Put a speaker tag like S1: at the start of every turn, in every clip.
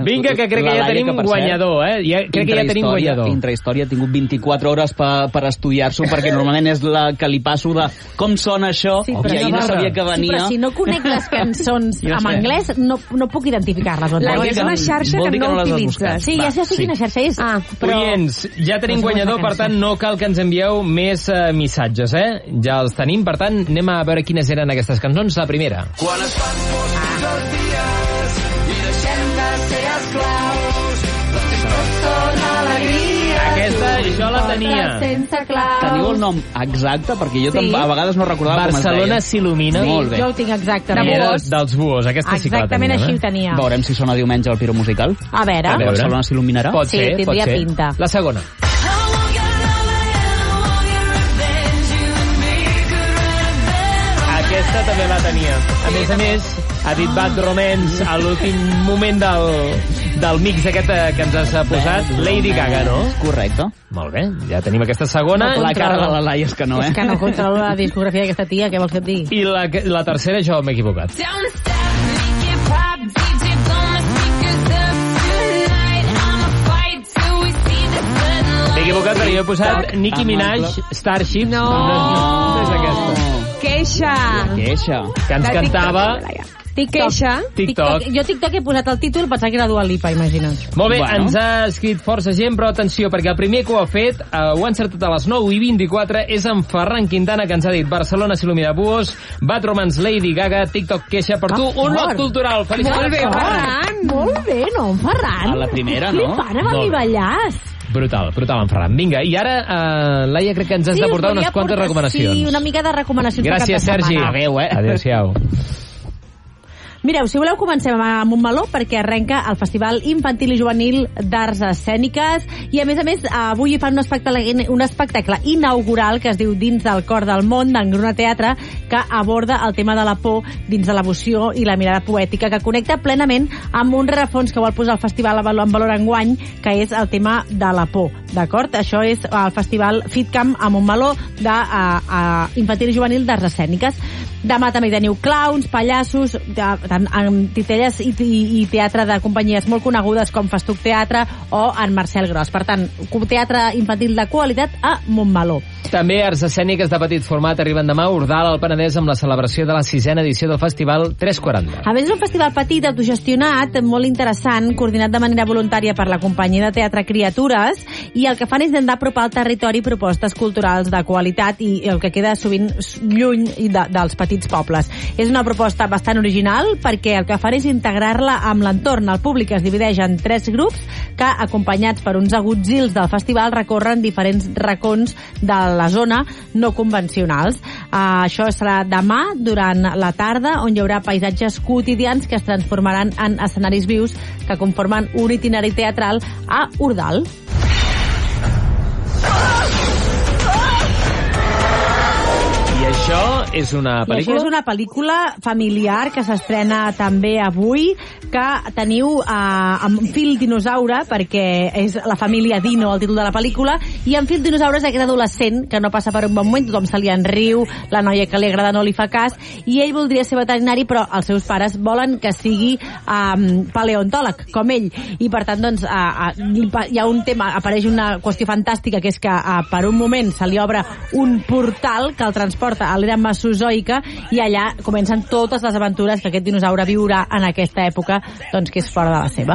S1: Vinga, que crec que ja tenim guanyador, crec que ja tenim guanyador.
S2: Intrahistòria, he tingut 24 hores per estudiar-s'ho, perquè normalment és la que li passo de com sona això, i ahir no sabia que venia.
S3: Sí, però si no conec les cançons en anglès, no puc identificar-les.
S4: És una xarxa que no utilitzes.
S3: Sí, ja sé quina xarxa és.
S1: Oients, ja tenim guanyador, per tant, no cal que ens envieu més missatges, Ja els tenim, per tant, anem a veure quines eren aquestes cançons. La primera.
S5: Quan es fan molts els dies i deixem de ser esclaus, els tots són alegria.
S1: Aquesta, jo la tenia.
S2: Teniu el nom exacte? Perquè jo a vegades no recordava com es deia.
S1: Barcelona s'il·lumina.
S2: Molt bé.
S3: Jo ho tinc exacte.
S1: Dels Buhos, aquesta sí que la tenim.
S3: Exactament així ho tenia.
S2: Veurem si sona diumenge el Piro Musical.
S3: A veure.
S2: Barcelona s'il·luminarà?
S1: Pot ser,
S3: tindria pinta.
S1: La segona. Aquesta també la tenia. A més, ha dit Bad Romance a l'últim moment del mix aquest que ens has posat, Lady Gaga, no?
S2: Correcte.
S1: Molt bé, ja tenim aquesta segona.
S2: La cara de la Laia és que no,
S3: És que no controlo la discografia d'aquesta tia, què vols que et digui?
S1: I la tercera jo m'he equivocat. M'he equivocat perquè jo he posat Nicki Minaj, Starship. No és aquesta.
S4: Queixa.
S1: Que ens cantava...
S3: TikTok. Jo TikTok he posat el títol pensant que era Dua Lipa, imagina't.
S1: Molt bé, ens ha escrit força gent, però atenció, perquè el primer que ho ha fet, ho ha encertat a les 9:24, és en Ferran Quintana, que ens ha dit Barcelona s'il·lumina Buhos, Bad Romance, Lady Gaga, TikTok queixa per tu, un lot cultural. Felicitats.
S3: Molt bé, Ferran. Molt bé, no, Ferran.
S2: A la primera, no?
S3: Flipant amb el Nivellàs.
S1: Brutal, en Ferran. Vinga, i ara, Laia, crec que ens has de portar unes quantes recomanacions.
S3: Sí, una mica de recomanacions.
S1: Gràcies, Sergi.
S2: Adéu,
S1: Adéu-siau.
S3: Mireu, si voleu comencem a Montmeló perquè arrenca el Festival Infantil i Juvenil d'Arts Escèniques i a més avui hi fan un espectacle inaugural que es diu Dins del cor del món d'Engruna Teatre que aborda el tema de la por dins de l'emoció i la mirada poètica que connecta plenament amb un rerefons que vol posar el festival en valor enguany que és el tema de la por, d'acord? Això és el Festival FitCamp a Montmeló d'Infantil i Juvenil d'Arts Escèniques. Demà també teniu clowns, pallassos, tant en titelles i teatre de companyies molt conegudes com Festuc Teatre o en Marcel Gros. Per tant, teatre infantil de qualitat a Montmeló.
S1: També arts escèniques de petit format arriben demà a Ordal, al Penedès, amb la celebració de la 6ª edició del Festival 340.
S3: A més, és un festival petit, autogestionat, molt interessant, coordinat de manera voluntària per la companyia de teatre Criatures, i el que fan és intentar apropar al territori propostes culturals de qualitat i el que queda sovint lluny dels petits pobles. És una proposta bastant original perquè el que fan és integrar-la amb l'entorn. El públic es divideix en 3 grups que, acompanyats per uns agutzils del festival, recorren diferents racons de la zona no convencionals. Això serà demà durant la tarda, on hi haurà paisatges quotidians que es transformaran en escenaris vius que conformen un itinerari teatral a Ordal.
S1: I això és una pel·lícula?
S3: I això és una pel·lícula familiar que s'estrena també avui, que teniu amb Phil Dinosaure, perquè és la família Dino el títol de la pel·lícula, i en Phil Dinosaure és aquest adolescent que no passa per un bon moment, tothom se li enriu, la noia que li agrada no li fa cas, i ell voldria ser veterinari, però els seus pares volen que sigui paleontòleg, com ell, i per tant doncs, hi ha un tema, apareix una qüestió fantàstica, que és que per un moment se li obre un portal que el transporta a l'era mesozoica i allà comencen totes les aventures que aquest dinosaure viurà en aquesta època, doncs que és fora de la seva.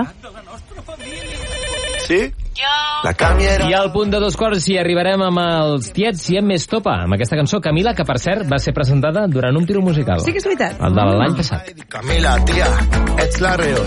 S5: Sí? La canviera.
S1: I al punt de 2 hi arribarem amb els tiets i amb més topa, amb aquesta cançó Camila, que per cert va ser presentada durant un tiro musical.
S4: Sí que és veritat.
S1: El de l'any passat.
S5: Camila, tia, ets la reo.